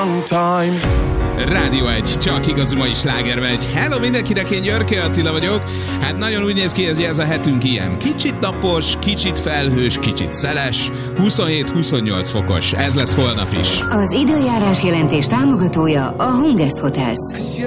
long time. Rádió 1, csak igazi mai slágermegy. Hello mindenkinek, én Györke Attila vagyok. Hát nagyon úgy néz ki, hogy ez a hetünk ilyen. Kicsit napos, kicsit felhős, kicsit szeles. 27-28 fokos. Ez lesz holnap is. Az időjárás jelentés támogatója a Hungest Hotels.